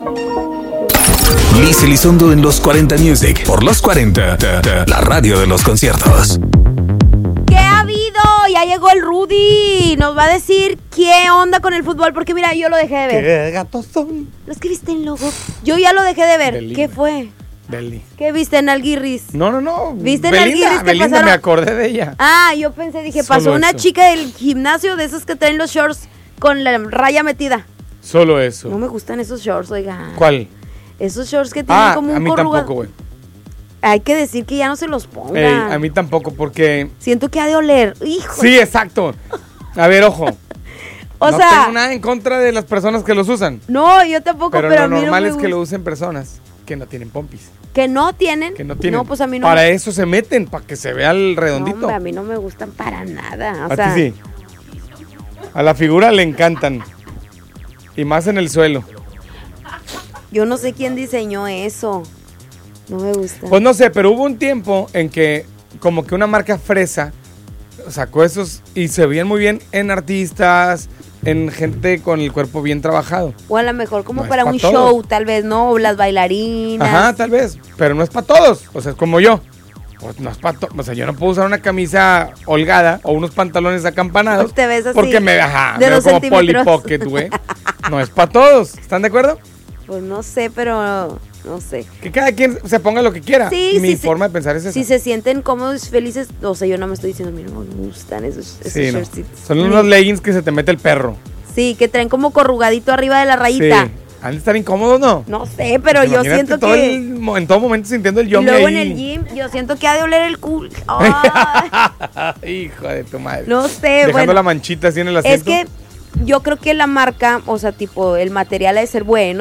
Liz Elizondo en los 40 Music, por los 40, la radio de los conciertos. ¿Qué ha habido? Ya llegó el Rudy. Nos va a decir qué onda con el fútbol, porque mira, yo lo dejé de ver. ¿Qué gatos son? Los que viste en logo. Yo ya lo dejé de ver. Belinda. ¿Qué fue? Beli. ¿Qué viste en Alguirris? No. ¿Viste en Belinda, Alguirris que Belinda, pasaron? me acordé de ella. Ah, yo pensé, dije, Solo pasó una eso. chica del gimnasio de esos que traen los shorts con la raya metida. Solo eso. No me gustan esos shorts, oiga. ¿Cuál? Esos shorts que tienen como un a mí corrugado. tampoco, güey. Hay que decir que ya no se los pongan. Ey, a mí tampoco, porque... Siento que ha de oler. Hijo. Sí, exacto. A ver, ojo. O no sea, tengo nada en contra de las personas que los usan. no, yo tampoco, Pero, pero a lo mí normal no me es que gusta. lo usen personas que no tienen pompis. Que no tienen. Que no tienen. No, pues a mí no. Para eso se meten, para que se vea el No, redondito. hombre, a mí no me gustan para nada. O A sea, ti sí. A la figura le encantan. Y más en el suelo. yo no sé quién diseñó eso. No me gusta. Pues no sé, pero hubo un tiempo en que como que una marca fresa sacó esos y se veían muy bien en artistas, en gente con el cuerpo bien trabajado. O a lo mejor como No es para pa' un todos. show, tal vez, ¿no? O las bailarinas. Ajá, tal vez, pero no es para todos. O sea, es como yo. Pues no es para todos. O sea, yo no puedo usar una camisa holgada o unos pantalones acampanados. Te ves así, Porque me de veo 2 como Polly centímetros. Pocket, güey. No es para todos. ¿Están de acuerdo? Pues no sé, pero no sé. Que cada quien se ponga lo que quiera. Sí, Mi sí, forma de pensar es esa. Si se sienten cómodos, felices, o sea, yo no me estoy diciendo, mira, no me gustan esos Sí, no. shortcitos. Son unos leggings que se te mete el perro. Sí, que traen como corrugadito arriba de la rayita. Sí. Han de estar incómodos, ¿no? No sé, pero yo Imagínate siento todo que... en todo momento sintiendo el Y yummy luego ahí. en el gym, yo siento que ha de oler el culo. Ay, Hijo de tu madre. no sé, Dejando bueno. la manchita así en el asiento. Es que yo creo que la marca, o sea, tipo, el material ha de ser bueno.